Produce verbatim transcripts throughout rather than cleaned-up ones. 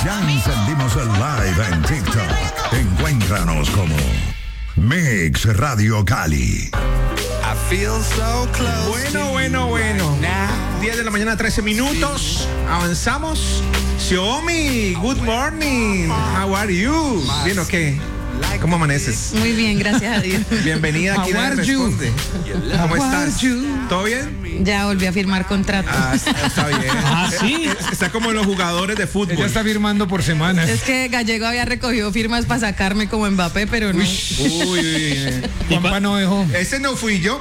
Ya encendimos el live en TikTok. Encuéntranos como Mix Radio Cali. Bueno, bueno, bueno. diez de la mañana, trece minutos. Avanzamos. Xiaomi, good morning. How are you? ¿Bien o qué? ¿Cómo amaneces? Muy bien, gracias a Dios. Bienvenida aquí. How are you? Responde. ¿Cómo estás? ¿Todo bien? Ya volví a firmar contrato. Ah, está, está bien. Ah, sí. Está como los jugadores de fútbol. Ella está firmando por semanas. Es que Gallego había recogido firmas para sacarme como Mbappé, pero no. Uy, eh. Juanpa no dejó. Ese no fui yo.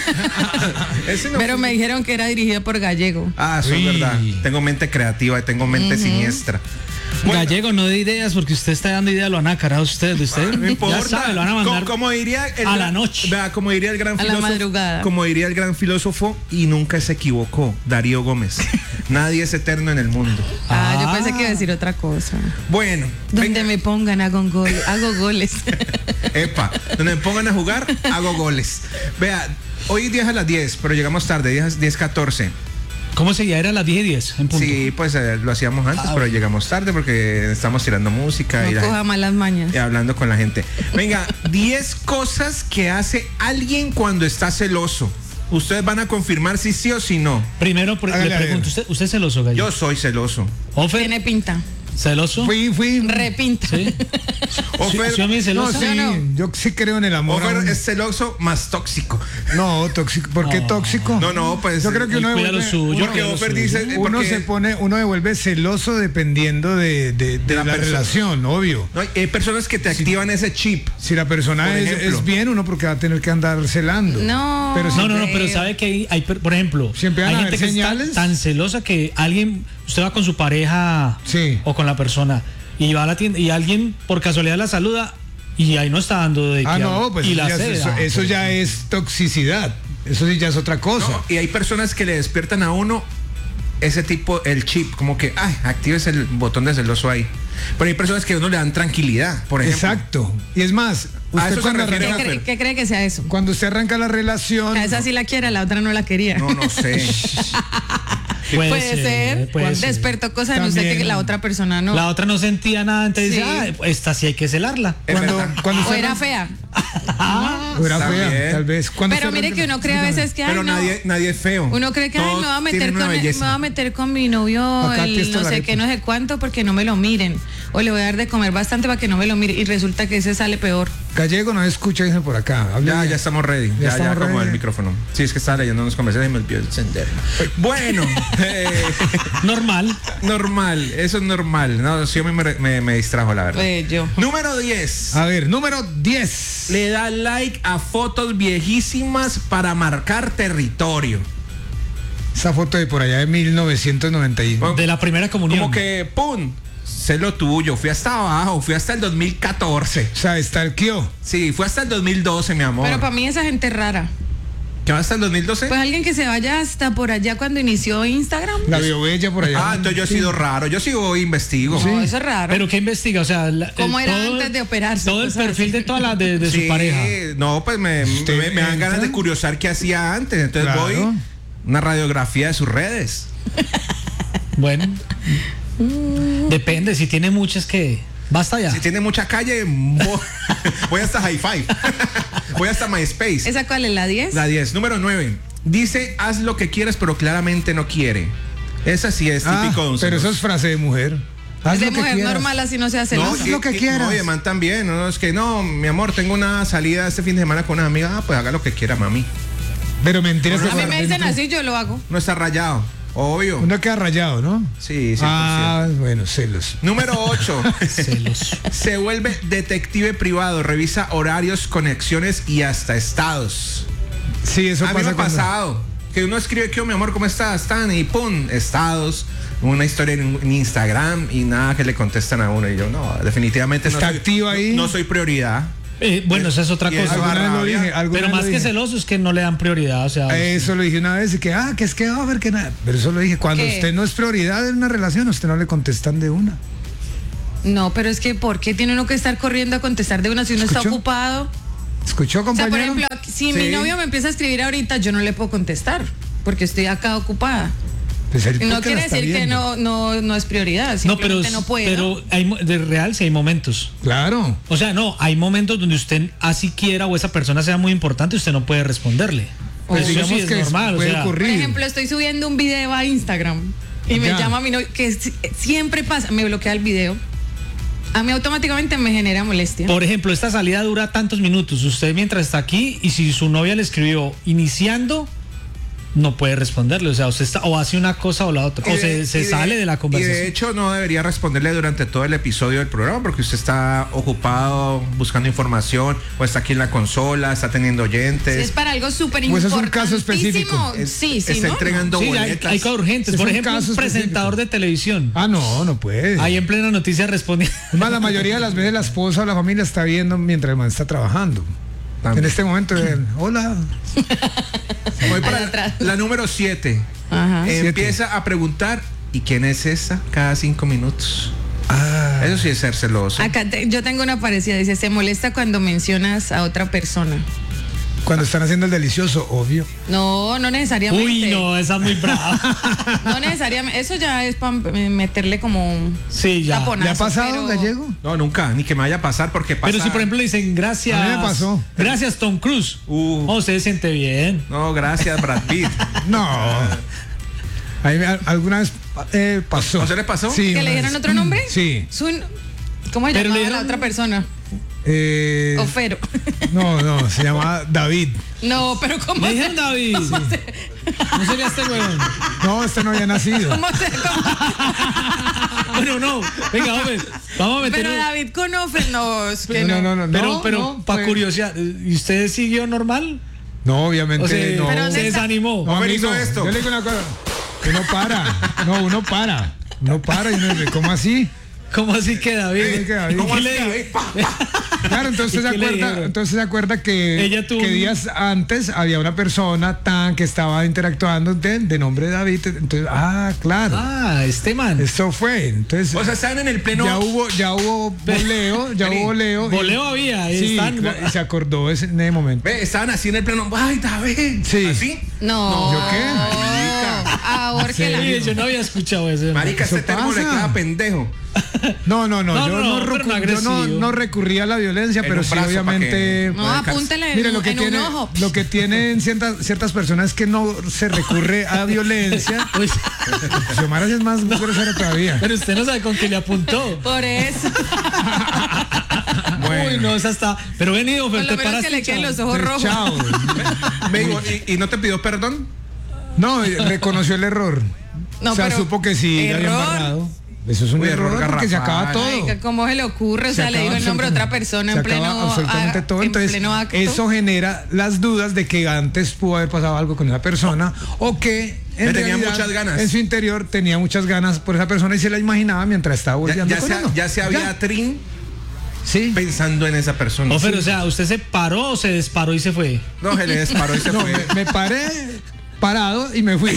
Ese no Pero fui. me dijeron que era dirigido por Gallego. Ah, eso Uy. es verdad. Tengo mente creativa y tengo mente siniestra. Bueno, Gallego, no de ideas, porque usted está dando ideas, lo van a carar a usted. Usted no importa. ya sabe, lo van a mandar como, como diría el a gran- la noche. Vea, como diría el gran A la filósofo. madrugada. Como diría el gran filósofo, y nunca se equivocó, Darío Gómez. Nadie es eterno en el mundo. Ah, yo Ah. pensé que iba a decir otra cosa. Bueno, Donde venga. me pongan hago un gol, hago goles. Epa, donde me pongan a jugar, hago goles. Vea, hoy diez a las diez, pero llegamos tarde, diez catorce. ¿Cómo se ya era las diez y diez en punto? Sí, pues eh, lo hacíamos antes, Ah, pero ok. llegamos tarde porque estamos tirando música y, No la coja malas mañas. y hablando con la gente. Venga, diez cosas que hace alguien cuando está celoso. Ustedes van a confirmar si sí o si no. Primero pre- Hágale, le a ver. pregunto, ¿usted, usted es celoso, Gallego? Yo soy celoso. ¿Ofer? Tiene pinta. ¿Celoso? Fui, fui. Repinta. ¿Sí? Ofer, ¿Xiaomi es No, celosa? sí, No, no. yo sí creo en el amor. Ofer aún. es celoso más tóxico. No, tóxico. ¿Por qué No. tóxico? No, no, pues. Yo creo que Él uno cuida devuelve, lo suyo, uno- Porque cuida lo Ofer suyo. dice. uno porque- se pone, uno devuelve celoso dependiendo de, de, de la la, persona. relación, obvio. No, hay personas que te activan ese chip. Si la persona Por es, ejemplo. es bien, uno porque va a tener que andar celando. No. Pero si- No, no, no, creo. pero sabe que hay, hay per- por ejemplo, Siempre van hay a gente haber que es tan, señales. tan celosa que alguien, usted va con su pareja Sí. o con la persona y va a la tienda y alguien por casualidad la saluda y ahí no está dando de Ah, qué no, hablar. pues y eso, la ya, cede. eso, Ah, eso pues, ya es toxicidad. Eso sí ya es otra cosa. ¿No? Y hay personas que le despiertan a uno ese tipo, el chip, como que, ay, actives el botón de celoso ahí. Pero hay personas que a uno le dan tranquilidad, por ejemplo. Exacto. Y es más, A usted eso se cuando, refiere ¿Qué, arranca, Ofer. cree, qué cree que sea eso? cuando usted arranca la relación, A esa sí la quiere, a la otra no la quería. No, no sé. puede, Puede ser. puede ser. Despertó cosas en usted que También. la otra persona no. La otra no sentía nada, entonces Sí. dice, ah, esta sí hay que celarla. Es cuando, verdad. cuando O usted era arranca- fea. o era También. fea, tal vez. Cuando Pero usted mire arranca- que uno cree a veces que ay, Pero no. nadie, nadie es feo. Uno cree que ay, Todos me voy a meter tienen con una el- me belleza. voy a meter con mi novio Acá el aquí está no la sé arepa. qué, no sé cuánto porque no me lo miren. O le voy a dar de comer bastante para que no me lo miren. Y resulta que ese sale peor. Gallego no escucha, dice por acá. Hable Ya, bien. ya estamos ready. Ya, Ya ya, estamos como ready. el micrófono. Sí, es que estaba leyendo unos conversaciones y me olvidó encender. Bueno, eh, Normal. normal, eso es normal. No, sí, a mí me, me, me distrajo, la verdad. Pues yo. Número diez. A ver, número diez. Le da like a fotos viejísimas para marcar territorio. Esa foto de por allá de mil novecientos noventa y uno. De la primera comunión. Como que, ¡pum! Sé lo tuyo. Fui hasta abajo. Fui hasta el dos mil catorce. O sea, stalkeó. Sí, fue hasta el dos mil doce, mi amor. Pero para mí esa gente es rara. ¿Qué va hasta el dos mil doce? Pues alguien que se vaya hasta por allá cuando inició Instagram. La vio bella por allá. Ah, entonces yo he sido raro. Yo sigo investigo. No, eso es raro. Pero ¿qué investiga? O sea, la- ¿Cómo el- era todo- antes de operarse? Todo el Cosas perfil así. de todas las de, de Sí, su pareja. no, pues me, Usted me, me dan entra. ganas de curiosar qué hacía antes. Entonces Claro. voy una radiografía de sus redes. Bueno. Depende, si tiene muchas que. Basta ya. Si tiene mucha calle, vo- voy hasta High Five. Voy hasta MySpace. ¿Esa cuál es la diez? La diez. Número nueve. Dice, haz lo que quieras, pero claramente no quiere. Esa sí es Ah, típico de un pero eso celoso. es frase de mujer. Haz de lo que mujer quieras. normal así no sea No, celosa. haz lo que y- y- quieras. No, y de man también. No, es que no, mi amor, tengo una salida este fin de semana con una amiga. Ah, pues haga lo que quiera, mami. Pero mentiras A que mí por me dicen dentro- así, yo lo hago. No está rayado. Obvio. Uno queda rayado, ¿no? Sí, sí. Ah, bueno, celos. Número ocho. Celos. Se vuelve detective privado, revisa horarios, conexiones y hasta estados. Sí, eso A mí pasa me ha cuando- pasado que uno escribe que, oh, mi amor, ¿cómo estás? Tan y pum, estados, una historia en, en Instagram y nada que le contestan a uno. Y yo, no, definitivamente no Está soy, activo ahí. No, no soy prioridad. Eh, bueno, esa es otra Y cosa. eso Alguna vez lo rabia. dije. alguna Pero vez más lo que dije. celoso es que no le dan prioridad. O sea, Eso lo dije una vez y que, ah, que es que va a ver que nada. Pero eso lo dije. Cuando ¿Qué? usted no es prioridad en una relación, a usted no le contestan de una. No, pero es que ¿por qué tiene uno que estar corriendo a contestar de una si uno está ¿Escuchó? ocupado? ¿Escuchó, O sea, compañero? por ejemplo, si mi Sí. novio me empieza a escribir ahorita, yo no le puedo contestar porque estoy acá ocupada. Pues él, No ¿por qué la quiere está decir que viendo? no, no, no es prioridad, No, pero, simplemente no puede. pero hay, mo- de real sí hay momentos. Claro. O sea, no, hay momentos donde usted así quiera o esa persona sea muy importante, usted no puede responderle. Pues Eso digamos sí es que normal, o puede sea, ocurrir. Por ejemplo, estoy subiendo un video a Instagram y me Ya. llama mi novio, que si- siempre pasa, me bloquea el video. A mí automáticamente me genera molestia. por ejemplo, esta salida dura tantos minutos. Usted mientras está aquí y si su novia le escribió iniciando, no puede responderle. O sea, usted está, o hace una cosa o la otra. O Y se, de- se y de- sale de la Y de conversación. hecho no debería responderle durante todo el episodio del programa porque usted está ocupado buscando información o está aquí en la consola, está teniendo oyentes. Si es para algo súper Pues es un importantísimo. caso específico. Es- Sí, sí, está ¿no? entregando Sí, hay, boletas. hay cosas urgentes. Es Por un ejemplo, un caso presentador específico. de televisión. Ah, no, no puede. Ahí en plena noticia respondiendo. Es más, la mayoría de las veces la esposa o la familia está viendo mientras el man está trabajando. También. En este momento, eh, hola. Voy para atrás. la número siete. Ajá. Empieza a preguntar ¿y quién es esa? Cada cinco minutos. Ah, Eso sí es ser celoso. Acá te- yo tengo una parecida, dice, se molesta cuando mencionas a otra persona. cuando están haciendo el delicioso, obvio. No, no necesariamente. Uy, no, esa es muy brava. No necesariamente, eso ya es para meterle como un Sí, ya. taponazo. ¿Le ha pasado, pero- Gallego? No, nunca, ni que me vaya a pasar porque pasa. Pero si por ejemplo le dicen gracias. A mí me pasó. Gracias, Tom Cruise. Uh. Oh, usted se siente bien. No, gracias, Brad Pitt. No. A mí me- alguna vez eh, pasó. ¿O se le pasó? Sí. ¿Que una le dieron vez. otro nombre? Sí. Su- ¿Cómo se Pero llamaba le la dieron- otra persona? Eh, Ofero. no, no, se llama David. No, pero ¿cómo Le se, dijeron David. No sería este huevón. No, este no había nacido. cómo se- cómo- Bueno, no. Venga, hombre. Vamos a meter. Pero David con Ofer, no, es que No, no. no, no, Pero, no, pero, no, para fue- curiosidad, ¿y usted siguió normal? No, obviamente O sea, no. Pero se ¿dónde está? desanimó. No, Hombre, amigo, hizo esto. yo le digo una cosa. Uno para. No, uno para. Uno para y uno dice, ¿cómo así? ¿Cómo así que David? ¿Cómo que David? ¿Qué ¿Cómo le así, dijo? David? Claro, entonces ¿Y se qué le acuerda, dijeron? entonces se acuerda que, Ella tuvo que un- días antes había una persona tan que estaba interactuando de, de nombre David. Entonces, ah, claro. Ah, este man. Eso fue. Entonces, O sea, están en el pleno. ya hubo, ya hubo voleo, ya Vení. hubo voleo. y- Voleo había. ahí Sí, están. claro, y se acordó ese, en ese momento. Ve, estaban así en el pleno. ¡Ay, David! Sí. ¿Así? No. ¿Yo qué? Ahora que la. Sí, yo no había escuchado eso. Marica, Eso este termo le pasa. queda pendejo. No, no, no, No, yo, no, no, pero recu- no yo no, agresivo. no recurría a la violencia, En pero un sí, brazo pa' obviamente. que- No, apúntale en, Mire, un- lo que en tiene, un ojo. lo que tienen ciertas, ciertas personas es que no se recurre a violencia. Uy, Xiomara sí es más grosera todavía. pero usted no sabe con qué le apuntó. Por eso. Uy, no, esa está. Pero venido, Por pero lo te menos paraste. que le queden chao. los ojos rojos. Chao. Ve, digo, ¿y, y no te pidió perdón? No, reconoció el error. No, o sea, pero supo que sí le había error. embarrado. Eso es un Uy, error, error porque se garrafal. acaba todo. Ay, ¿cómo se le ocurre? O Se sea, le acaba digo el nombre de otra persona en se acaba pleno, absolutamente a- todo. en Entonces, pleno acto. eso genera las dudas de que antes pudo haber pasado algo con esa persona o que en Le tenía realidad, muchas ganas. en su interior tenía muchas ganas por esa persona y se la imaginaba mientras estaba Ya, volviendo ya, con se, uno. ya se había Ya. trin Sí. pensando en esa persona. No, pero o sea, ¿usted se paró o se disparó y se fue? No, se le disparó y se No, fue. me, me paré parado y me fui.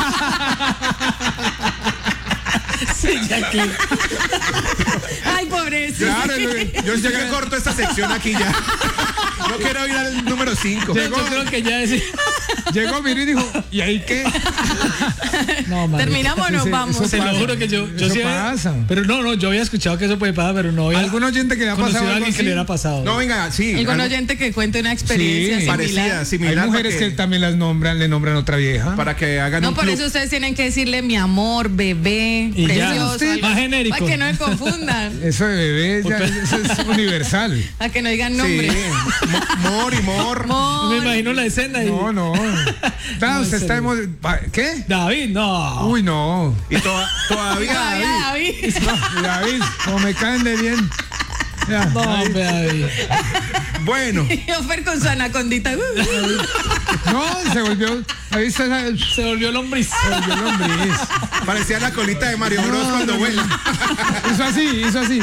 Sí, ya que. Ay, pobrecito. Claro, yo, yo ya que corto esta sección aquí ya. No quiero ir al número cinco. Yo creo que ya es. Llegó, miró y dijo, ¿y ahí qué? No, marica. Terminamos o nos Ese- vamos. eso Se lo pasa. juro que yo, yo Eso sí había- pasa. Pero no, no, yo había escuchado que eso puede pasar, pero no había ¿Algún oyente que le ha conocido pasado a algo alguien que así? le hubiera pasado. No, venga, sí. Algún algo oyente que cuente una experiencia Sí, similar. parecida, Hay similar. mujeres para que también las nombran, le nombran otra vieja. Para que hagan No, un por club. eso ustedes tienen que decirle mi amor, bebé, Y ya. precioso. Usted, algo- más genérico. Para que no me confundan. Eso de bebé ya, Pues, eso es universal. Para que no digan Sí. nombre. Mo- Mor y mor. Mor. Me imagino la escena y. No, no. Claro, No, usted en está serio. emo- pa- ¿Qué? David, no. Uy, no. Y to- todavía Todavía David. David. No, David, como me caen de bien. Ya, No, David. hombre, David. Bueno, Yo Fer con su anacondita. No, se volvió. Ahí está esa- se Se volvió lombriz. volvió lombriz. parecía la colita de Mario Bros No, cuando no, vuela. Hizo así, hizo así.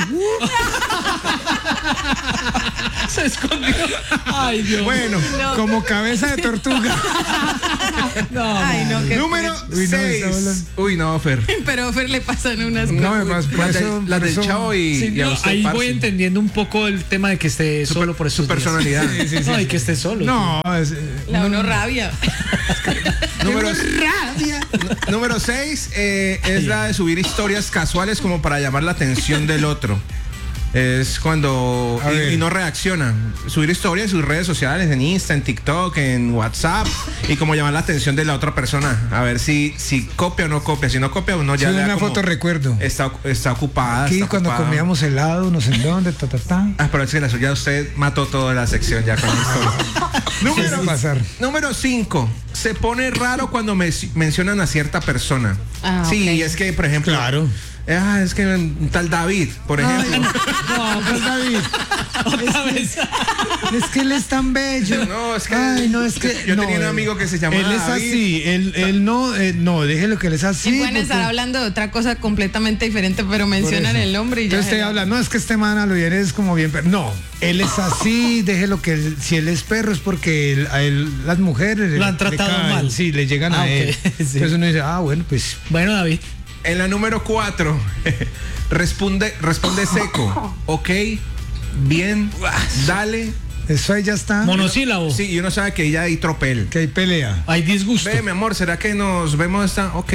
Se escondió. Ay, Dios. Bueno, No. Como cabeza de tortuga. No, Ay, no, qué número Uy, no, seis. está hablando. Uy, no, Fer. Pero a Fer le pasan unas No, cosas. además, por Las eso- del, las por del eso- Chavo y, Sí, y a no, usted, ahí parce. voy entendiendo un poco el tema de que esté solo por eso. los días. personalidad. Sí, sí, sí. No, y que esté solo. No, es, eh, La uno rabia. Número, número seis eh, es la de subir historias casuales como para llamar la atención del otro. Es cuando A y, ver. y no reacciona. Subir historias en sus redes sociales, en Insta, en TikTok, en WhatsApp, y como llamar la atención de la otra persona. A ver si, si copia o no copia. Si no copia, uno ya sube le da una como- foto recuerdo. Está, está ocupada. Aquí está cuando ocupada. comíamos helado, no sé en dónde, ta, ta, ta. Ah, pero es que la suya usted mató toda la sección ya con esto. Suele número, pasar. número cinco. Se pone raro cuando me mencionan a cierta persona. Ah, sí, ok. es que, por ejemplo. Claro. Ah, es que un tal David, por ejemplo. No, pues David, Otra vez. es que él es tan bello. No, es que. Ay, no, es que. Yo no, tenía un él- amigo que se llamaba Él es David. así, él, él no, eh, no, déjelo que él es así. y pueden porque- estar hablando de otra cosa completamente diferente, pero por mencionan eso. el nombre y ya. Entonces te se- habla, no, es que este man a lo bien es como bien, pero no, él es así, déjelo que él- si él es perro es porque él- a él las mujeres Lo han le tratado caen, mal. sí, le llegan Ah, a ok, él. sí. Entonces uno dice, ah, bueno, pues Bueno, David. En la número cuatro, responde, responde seco. Ok, bien, dale. eso ahí ya está. Monosílabo. Sí, y uno sabe que ya hay tropel. Que hay pelea. Hay disgusto. Ve, mi amor, ¿será que nos vemos esta? Ok.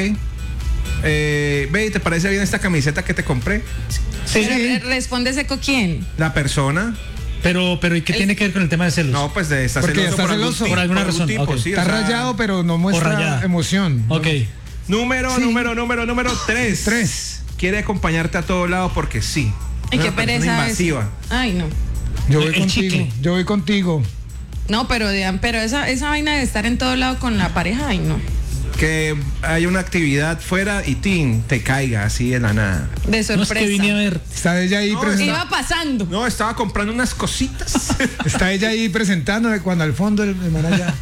Eh, ve, ¿te parece bien esta camiseta que te compré? Sí. Pero, eh, responde seco quién. La persona. Pero, pero ¿y qué tiene que ver con el tema de celos? No, pues de estar Porque celoso está por, algún celoso. ti- Por alguna algún razón, tipo, ok. sí, o Está sea, rayado, pero no muestra rayada. emoción. Ok. Número, Sí. número, número, número tres. Tres. Quiere acompañarte a todo lado porque sí. Y Es qué una persona pereza es. invasiva. Ay, no. Yo voy El contigo. chicle. Yo voy contigo. No, pero, de- pero esa, esa vaina de estar en todo lado con la pareja, ay, no. Que hay una actividad fuera y tin, te caiga así de la nada. De No es sorpresa. que vine a ver. Está ella ahí No, presentando. Iba pasando. No, estaba comprando unas cositas. Está ella ahí presentando cuando al fondo el, el man allá.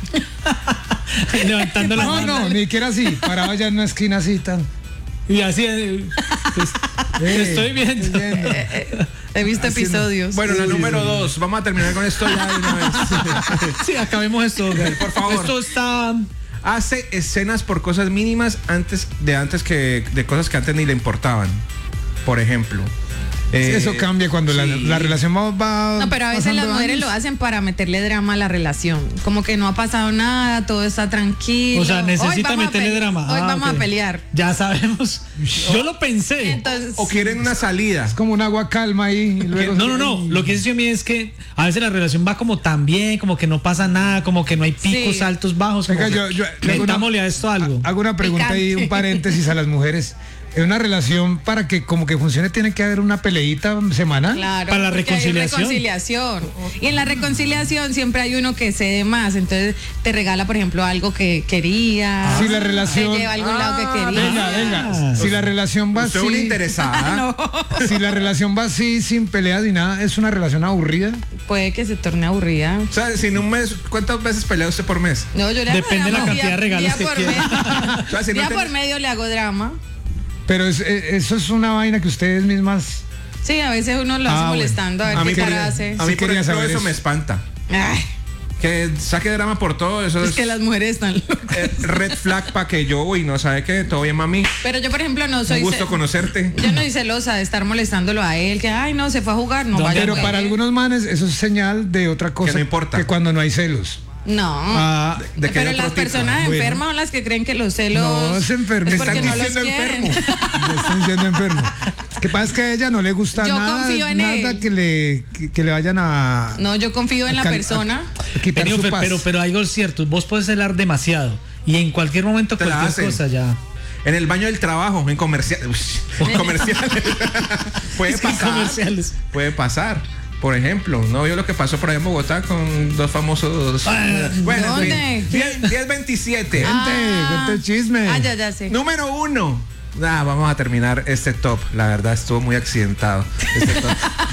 Levantando la No, mano. no, ni siquiera así. Parado allá en una esquina así tan. Y así. eh, pues, Eh, estoy viendo. viendo. He visto Haciendo- episodios. Bueno, la número dos. Vamos a terminar con esto ya de una vez. Sí, acabemos esto. Por favor. Esto está. Hace escenas por cosas mínimas antes de antes que de cosas que antes ni le importaban. Por ejemplo. Eh, Eso cambia cuando la, sí. la relación va, va No, pero a veces pasando las mujeres años. lo hacen para meterle drama a la relación. Como que no ha pasado nada, todo está tranquilo. O sea, Hoy necesita vamos a meterle pele- drama. Hoy Ah, vamos ok. a pelear. Ya sabemos. Yo lo pensé. Entonces, O quieren una salida. Es como un agua calma ahí. Y luego No, no, no. Lo que dice a mí es que a veces la relación va como tan bien, como que no pasa nada, como que no hay picos, Sí. altos, bajos. Venga, como yo- que yo- le hago una- metámosle a esto algo. Hago una pregunta ahí, Picante. un paréntesis a las mujeres. En una relación, para que como que funcione, tiene que haber una peleita semanal. claro, Para la porque hay reconciliación. reconciliación. Y en la reconciliación siempre hay uno que cede más. Entonces te regala, por ejemplo, algo que quería. Si la relación- Te lleva a algún lado que quería. Venga, venga. Si la relación va Usted es una así, interesada. si la relación va así, sin peleas ni nada, es una relación aburrida. Puede que se torne aburrida. O sea, si en un mes, ¿cuántas veces pelea usted por mes? No, yo le hago Depende de la drama cantidad de regalos día que por quiera. medio. O sea, si no Día ten- por medio le hago drama. Pero es- eh, eso es una vaina que ustedes mismas. Sí, a veces uno lo hace Ah, bueno. molestando a ver A mí qué quería- cara hace. A Sí mí, por quería ejemplo, saber eso eso. me espanta. Ay, Que saque drama por todo, eso es es, que las mujeres están locas. eh, red flag para que yo, uy, no sabe qué, todo bien, mami. Pero yo, por ejemplo, no Un soy. gusto ce- conocerte. Yo no soy celosa de estar molestándolo a él, que ay no, se fue a jugar, no ¿Dónde? vaya a Pero jugar. para algunos manes, eso es señal de otra cosa. no importa. Que cuando no hay celos. No. Ah, ¿De qué pero otro las tipo? personas Bueno. enfermas son las que creen que los celos. No, es enfermo. Es Me porque están no los diciendo quieren. enfermo. le están diciendo enfermo. Lo que pasa es que a ella no le gusta Yo nada, confío en nada él. que le que, que le vayan a, No, yo confío en la Cal- persona. a quitar Vení, su pero, paz. pero, pero algo es cierto. Vos podés celar demasiado. Y en cualquier momento, Te la cualquier hacen. cosa ya. En el baño del trabajo, en comercial, uy, comerciales. Puede Es que hay pasar. comerciales. Puede pasar. Por ejemplo, ¿no vio lo que pasó por ahí en Bogotá con dos famosos? Ah, bueno, en ¿dónde? fin, diez veintisiete. Ah. Cuente chisme. Ah, ya, ya sé. Número uno. Ah, vamos a terminar este top. La verdad estuvo muy accidentado. Este top.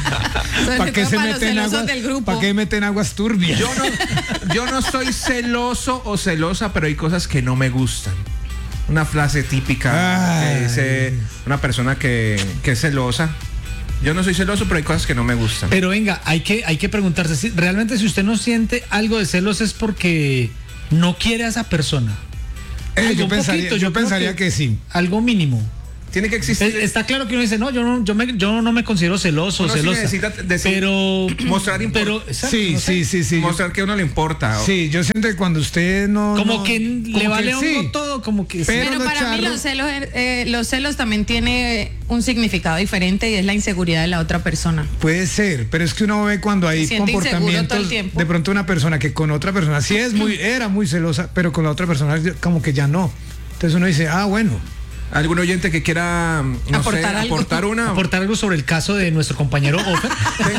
Sobre ¿Para qué todo se para los meten celosos aguas? del grupo. ¿Para qué meten aguas turbias? Yo no, yo no soy celoso o celosa, pero hay cosas que no me gustan. Una frase típica Ay. que dice una persona que, que es celosa. Yo no soy celoso, pero hay cosas que no me gustan. Pero venga, hay que, hay que preguntarse si realmente si usted no siente algo de celos es porque no quiere a esa persona. Eh, Algo, yo un pensaría, poquito, yo creo pensaría que, sí. Algo mínimo. tiene que existir. Es- Está claro que uno dice, no, yo no, yo me, yo no me considero celoso, Uno sí celosa. necesita decir- pero mostrar impor- pero exacto, Sí, no sé. sí, sí, sí. yo- mostrar que a uno le importa. o- Sí, yo siento que cuando usted no. Como no- que como le vale a sí. uno todo, como que Pero Pero los para mí charros- los celos, eh, los celos también tiene un significado diferente y es la inseguridad de la otra persona. Puede ser, pero es que uno ve cuando hay Se siente inseguro todo el comportamientos tiempo. de pronto una persona que con otra persona sí es muy, era muy celosa, pero con la otra persona como que ya no. Entonces uno dice, ah, bueno. ¿Algún oyente que quiera, no Aportar sé, algo. aportar una? aportar algo sobre el caso de nuestro compañero Ofer.